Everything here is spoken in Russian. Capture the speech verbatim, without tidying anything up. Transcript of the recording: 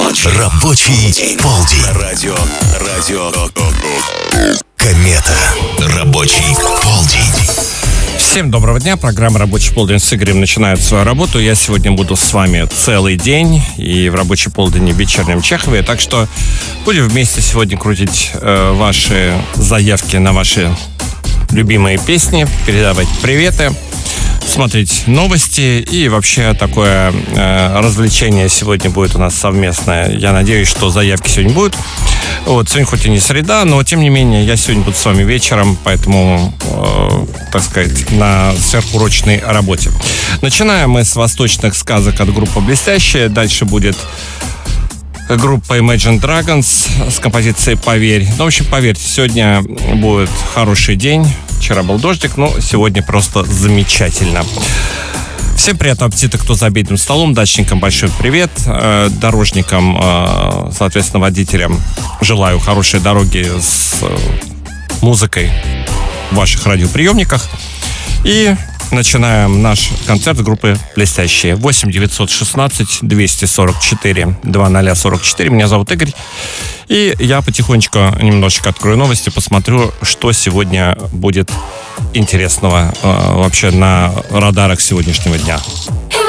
Рабочий, рабочий полдень. Радио, радио, Комета. Рабочий полдень. Всем доброго дня. Программа «Рабочий полдень» с Игорем начинает свою работу. Я сегодня буду с вами целый день и в рабочий полдень в вечернем Чехове. Так что будем вместе сегодня крутить э, ваши заявки на ваши любимые песни, передавать приветы, смотреть новости и вообще такое э, развлечение сегодня будет у нас совместное. Я надеюсь, что заявки сегодня будут. Вот, сегодня хоть и не среда, но тем не менее я сегодня буду с вами вечером, поэтому, э, так сказать, на сверхурочной работе. Начинаем мы с восточных сказок от группы «Блестящая». Дальше будет группа Imagine Dragons с композицией «Поверь». Ну, в общем, поверьте, сегодня будет хороший день. Вчера был дождик, но сегодня просто замечательно. Всем приятного аппетита, кто за обеденным столом. Дачникам большой привет. Дорожникам, соответственно, водителям желаю хорошей дороги с музыкой в ваших радиоприемниках. И начинаем наш концерт группы «Блестящие». восемь девятьсот шестнадцать двести сорок четыре двадцать сорок четыре. Меня зовут Игорь. И я потихонечку немножечко открою новости, посмотрю, что сегодня будет интересного э, вообще на радарах сегодняшнего дня.